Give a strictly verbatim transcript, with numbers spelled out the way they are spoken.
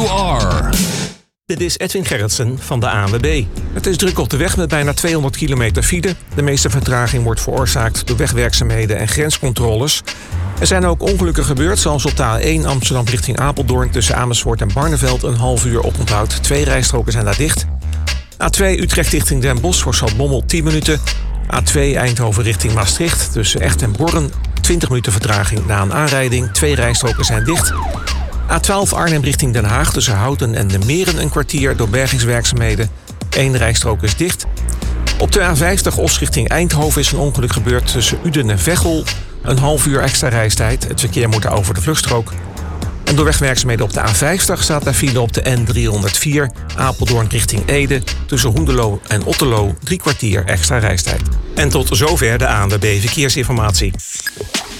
you are. Dit is Edwin Gerritsen van de A N W B. Het is druk op de weg met bijna tweehonderd kilometer file. De meeste vertraging wordt veroorzaakt door wegwerkzaamheden en grenscontroles. Er zijn ook ongelukken gebeurd, zoals op de A één Amsterdam richting Apeldoorn tussen Amersfoort en Barneveld een half uur oponthoud. Twee rijstroken zijn daar dicht. A twee Utrecht richting Den Bosch voor Zaltbommel tien minuten. A twee Eindhoven richting Maastricht tussen Echt en Borren twintig minuten vertraging na een aanrijding. Twee rijstroken zijn dicht. A twaalf Arnhem richting Den Haag tussen Houten en de Meren een kwartier door bergingswerkzaamheden. Eén rijstrook is dicht. Op de A vijftig Os richting Eindhoven is een ongeluk gebeurd tussen Uden en Veghel. Een half uur extra reistijd. Het verkeer moet daar over de vluchtstrook. En door wegwerkzaamheden op de A vijftig staat daar file op de N driehonderdvier Apeldoorn richting Ede tussen Hoenderloo en Otterloo drie kwartier extra reistijd. En tot zover de A N W B Verkeersinformatie.